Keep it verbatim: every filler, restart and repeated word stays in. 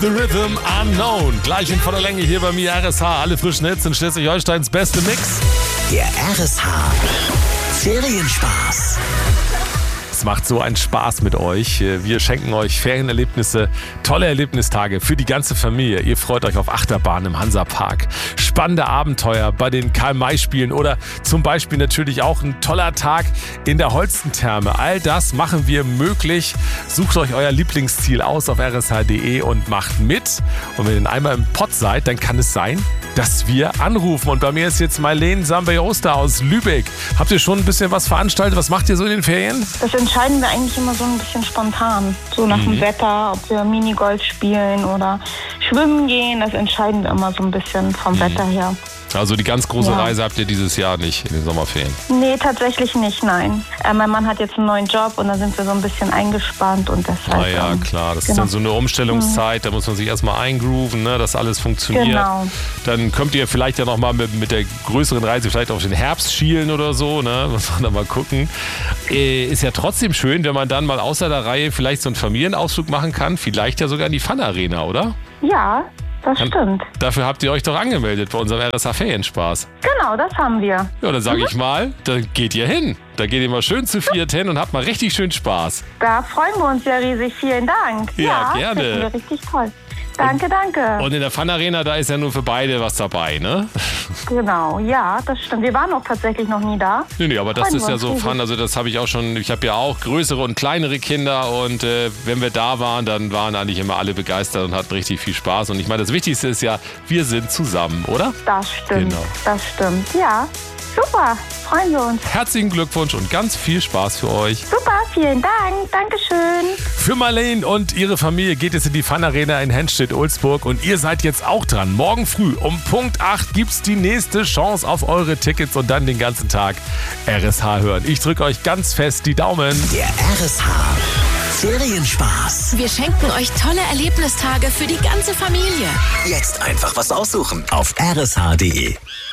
The Rhythm Unknown. Gleich in voller Länge hier bei mir R S H. Alle frischen Hits in Schleswig-Holsteins beste Mix. Der R S H Ferienspaß. Es macht so einen Spaß mit euch. Wir schenken euch Ferienerlebnisse, tolle Erlebnistage für die ganze Familie. Ihr freut euch auf Achterbahn im Hansapark, spannende Abenteuer bei den Karl-May-Spielen oder zum Beispiel natürlich auch ein toller Tag in der Holstentherme. All das machen wir möglich. Sucht euch euer Lieblingsziel aus auf r s h punkt d e und macht mit. Und wenn ihr einmal im Pott seid, dann kann es sein, dass wir anrufen. Und bei mir ist jetzt Marlene Sambay-Oster aus Lübeck. Habt ihr schon ein bisschen was veranstaltet? Was macht ihr so in den Ferien? Das entscheiden wir eigentlich immer so ein bisschen spontan. So nach mhm. dem Wetter, ob wir Minigolf spielen oder schwimmen gehen. Das entscheiden wir immer so ein bisschen vom mhm. Wetter her. Also die ganz große ja. Reise habt ihr dieses Jahr nicht in den Sommerferien? Nee, tatsächlich nicht, nein. Äh, mein Mann hat jetzt einen neuen Job und da sind wir so ein bisschen eingespannt und deshalb... Ah ja, ähm, klar. Das genau. ist dann so eine Umstellungszeit, mhm. da muss man sich erstmal eingrooven, ne, dass alles funktioniert. Genau. Dann könnt ihr vielleicht ja nochmal mit, mit der größeren Reise vielleicht auf den Herbst schielen oder so, ne, muss man da mal gucken. Äh, ist ja trotzdem schön, wenn man dann mal außer der Reihe vielleicht so einen Familienausflug machen kann, vielleicht ja sogar in die Fun Arena, oder? Ja, das Dann, stimmt. Dafür habt ihr euch doch angemeldet bei unserem R S H Ferienspaß. Genau, das haben wir. Ja, dann sage mhm. ich mal, da geht ihr hin. Da geht ihr mal schön zu viert hin und habt mal richtig schön Spaß. Da freuen wir uns ja riesig. Vielen Dank. Ja, ja gerne. Das finden wir richtig toll. Danke, und, danke. Und in der Fun Arena, da ist ja nur für beide was dabei, ne? Genau, ja, das stimmt. Wir waren auch tatsächlich noch nie da. Nee, nee, aber das Freuen ist ja so Fun. Also das habe ich auch schon, ich habe ja auch größere und kleinere Kinder und äh, wenn wir da waren, dann waren eigentlich immer alle begeistert und hatten richtig viel Spaß. Und ich meine, das Wichtigste ist ja, wir sind zusammen, oder? Das stimmt, genau. Das stimmt, ja. Super, freuen wir uns. Herzlichen Glückwunsch und ganz viel Spaß für euch. Super, vielen Dank, Dankeschön. Für Marlene und ihre Familie geht es in die Fun Arena in Henstedt-Ulzburg und ihr seid jetzt auch dran. Morgen früh um Punkt acht gibt's die nächste Chance auf eure Tickets und dann den ganzen Tag R S H hören. Ich drücke euch ganz fest die Daumen. Der R S H Ferienspaß. Wir schenken euch tolle Erlebnistage für die ganze Familie. Jetzt einfach was aussuchen auf r s h punkt d e.